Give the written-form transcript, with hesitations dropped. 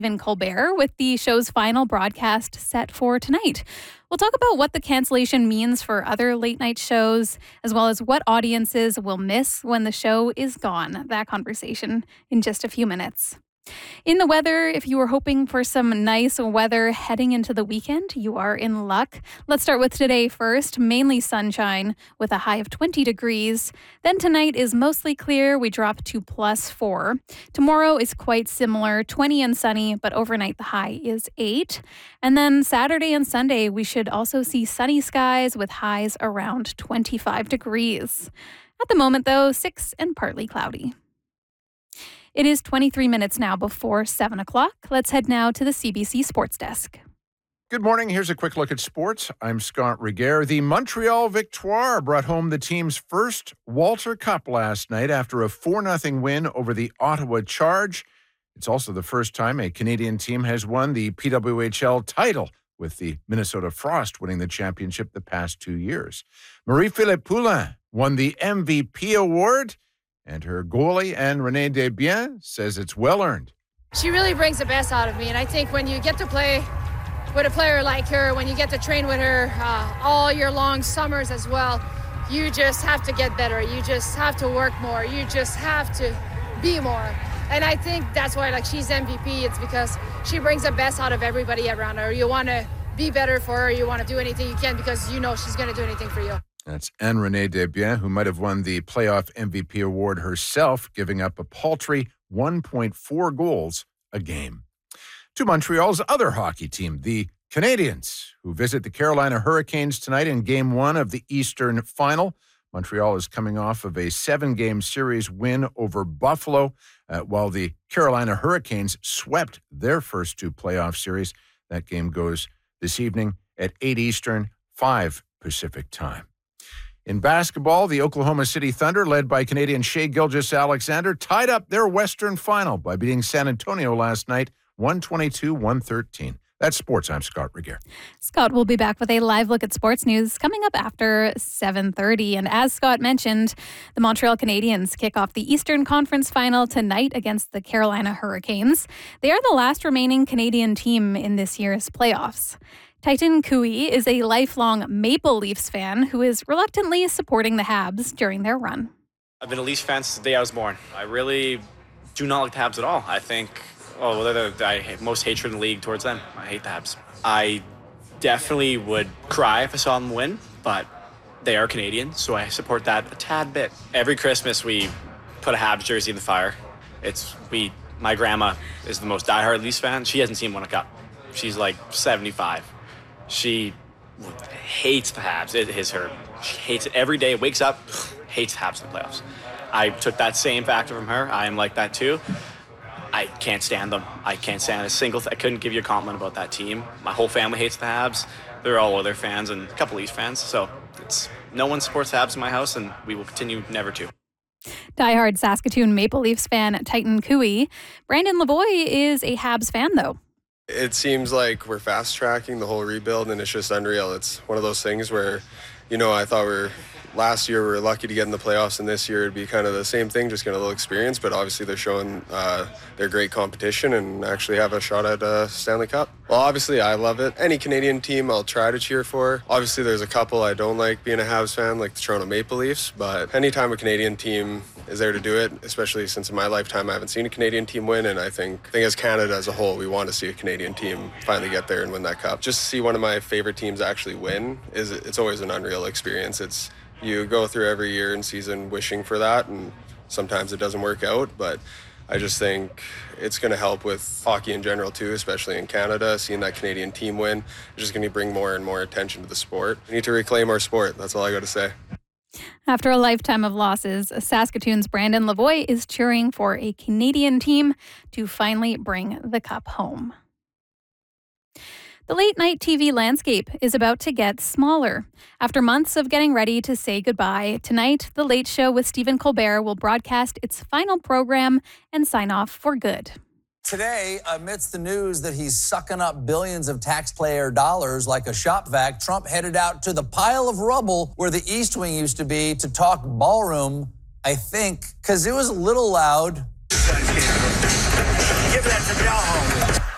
Stephen Colbert with the show's final broadcast set for tonight. We'll talk about what the cancellation means for other late night shows, as well as what audiences will miss when the show is gone. That conversation in just a few minutes. In the weather, if you were hoping for some nice weather heading into the weekend, you are in luck. Let's start with today first. Mainly sunshine with a high of 20 degrees. Then tonight is mostly clear. We drop to +4. Tomorrow is quite similar, 20 and sunny, but overnight the high is 8. And then Saturday and Sunday, we should also see sunny skies with highs around 25 degrees. At the moment, though, 6 and partly cloudy. It is 23 minutes now before 7 o'clock. Let's head now to the CBC Sports Desk. Good morning. Here's a quick look at sports. I'm Scott Riguer. The Montreal Victoire brought home the team's first Walter Cup last night after a 4-0 win over the Ottawa Charge. It's also the first time a Canadian team has won the PWHL title, with the Minnesota Frost winning the championship the past 2 years. Marie-Philippe Poulin won the MVP award, and her goalie, Anne-Renée Desbiens, says it's well-earned. She really brings the best out of me, and I think when you get to play with a player like her, when you get to train with her all year long, summers as well, you just have to get better. You just have to work more. You just have to be more. And I think that's why she's MVP. It's because she brings the best out of everybody around her. You want to be better for her. You want to do anything you can because you know she's going to do anything for you. That's Anne-Renée Desbiens, who might have won the playoff MVP award herself, giving up a paltry 1.4 goals a game. To Montreal's other hockey team, the Canadiens, who visit the Carolina Hurricanes tonight in Game 1 of the Eastern Final. Montreal is coming off of a 7-game series win over Buffalo, while the Carolina Hurricanes swept their first 2 playoff series. That game goes this evening at 8 Eastern, 5 Pacific time. In basketball, the Oklahoma City Thunder, led by Canadian Shai Gilgeous-Alexander, tied up their Western Final by beating San Antonio last night, 122-113. That's sports. I'm Scott Riguer. Scott will be back with a live look at sports news coming up after 7:30. And as Scott mentioned, the Montreal Canadiens kick off the Eastern Conference Final tonight against the Carolina Hurricanes. They are the last remaining Canadian team in this year's playoffs. Titan Cooey is a lifelong Maple Leafs fan who is reluctantly supporting the Habs during their run. I've been a Leafs fan since the day I was born. I really do not like the Habs at all. I think, they're the most hatred in the league towards them. I hate the Habs. I definitely would cry if I saw them win, but they are Canadian, so I support that a tad bit. Every Christmas, we put a Habs jersey in the fire. My grandma is the most diehard Leafs fan. She hasn't seen one a cup. She's like 75. She hates the Habs. It is her. She hates it every day. Wakes up, hates the Habs in the playoffs. I took that same factor from her. I am like that too. I can't stand them. I can't stand a single I couldn't give you a compliment about that team. My whole family hates the Habs. They're all other fans and a couple Leafs fans. So no one supports the Habs in my house, and we will continue never to. Diehard Saskatoon Maple Leafs fan Titan Cooey. Brandon Lavoie is a Habs fan, though. It seems like we're fast-tracking the whole rebuild, and it's just unreal. It's one of those things where, I thought last year we were lucky to get in the playoffs, and this year it'd be kind of the same thing, just get a little experience, but obviously they're showing their great competition and actually have a shot at a Stanley Cup. Well, obviously I love it. Any Canadian team I'll try to cheer for. Obviously there's a couple I don't like being a Habs fan, like the Toronto Maple Leafs, but anytime a Canadian team is there to do it, especially since in my lifetime I haven't seen a Canadian team win, and I think as Canada as a whole, we want to see a Canadian team finally get there and win that cup. Just to see one of my favorite teams actually win, it's always an unreal experience. You go through every year and season wishing for that, and sometimes it doesn't work out, but I just think it's going to help with hockey in general too, especially in Canada. Seeing that Canadian team win is just going to bring more and more attention to the sport. We need to reclaim our sport. That's all I got to say. After a lifetime of losses, Saskatoon's Brandon Lavoie is cheering for a Canadian team to finally bring the cup home. The late-night TV landscape is about to get smaller. After months of getting ready to say goodbye, tonight, The Late Show with Stephen Colbert will broadcast its final program and sign off for good. Today, amidst the news that he's sucking up billions of taxpayer dollars like a shop vac, Trump headed out to the pile of rubble where the East Wing used to be to talk ballroom, I think, because it was a little loud. Give that to y'all.